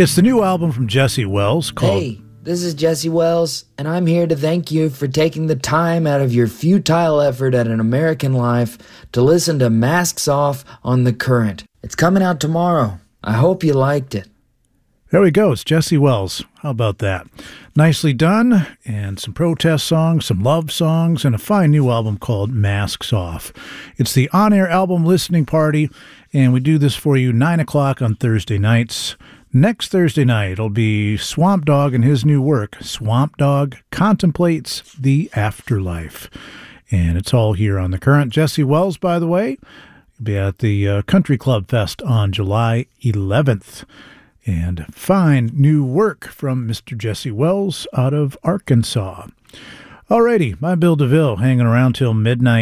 It's the new album from Jesse Wells called... Hey, this is Jesse Wells, and I'm here to thank you for taking the time out of your futile effort at an American life to listen to Masks Off on The Current. It's coming out tomorrow. I hope you liked it. There we go. It's Jesse Wells. How about that? Nicely done, and some protest songs, some love songs, and a fine new album called Masks Off. It's the on-air album listening party, and we do this for you 9 o'clock on Thursday nights. Next Thursday night, it'll be Swamp Dogg and his new work, Swamp Dogg Contemplates the Afterlife. And it's all here on The Current. Jesse Wells, by the way, will be at the Country Club Fest on July 11th. And fine new work from Mr. Jesse Wells out of Arkansas. Alrighty, my Bill DeVille hanging around till midnight.